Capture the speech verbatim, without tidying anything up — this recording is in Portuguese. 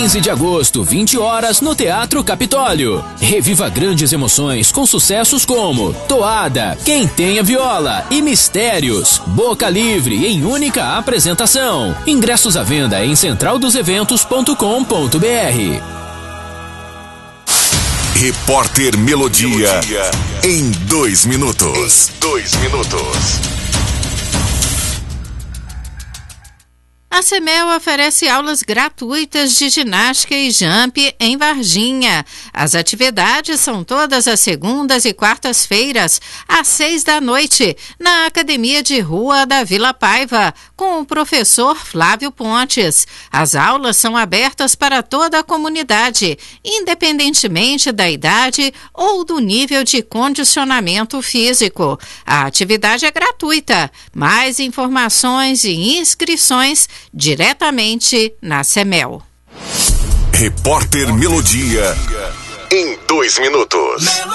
quinze de agosto, vinte horas, no Teatro Capitólio. Reviva grandes emoções com sucessos como Toada, Quem Tem a Viola e Mistérios. Boca Livre em única apresentação. Ingressos à venda em central dos eventos ponto com ponto br. Repórter Melodia, Melodia. Em dois minutos. Em dois minutos. A CEMEL oferece aulas gratuitas de ginástica e jump em Varginha. As atividades são todas as segundas e quartas-feiras, às seis da noite, na Academia de Rua da Vila Paiva, com o professor Flávio Pontes. As aulas são abertas para toda a comunidade, independentemente da idade ou do nível de condicionamento físico. A atividade é gratuita. Mais informações e inscrições diretamente na CEMEL. Repórter Melodia, em dois minutos.